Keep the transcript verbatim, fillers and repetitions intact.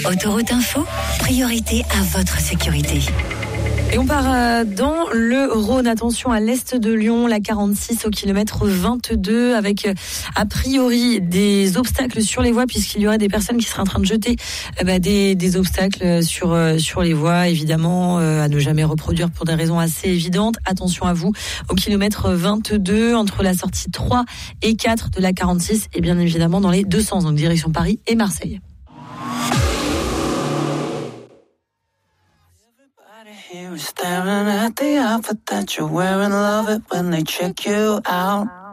Autoroute Info, priorité à votre sécurité. Et on part dans le Rhône. Attention à l'est de Lyon, la quarante-six au kilomètre vingt-deux, avec a priori des obstacles sur les voies, puisqu'il y aurait des personnes qui seraient en train de jeter bah, des, des obstacles sur, sur les voies. Évidemment, euh, à ne jamais reproduire pour des raisons assez évidentes. Attention à vous au kilomètre vingt-deux, entre la sortie trois et quatre de la quarante-six, et bien évidemment dans les deux sens, donc direction Paris et Marseille. Here is staring at the outfit that you're wearing. Love it when they check you out.